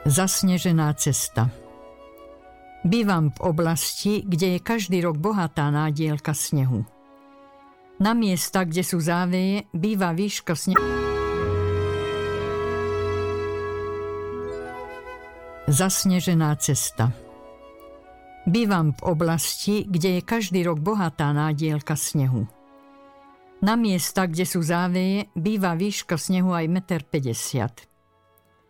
Zasnežená cesta. Bývam v oblasti, kde je každý rok bohatá nádielka snehu. Na miesta, kde sú záveje, býva výška snehu. Zasnežená cesta. Bývam v oblasti, kde je každý rok bohatá nádielka snehu. Na miesta, kde sú záveje, býva výška snehu aj 1,50 m.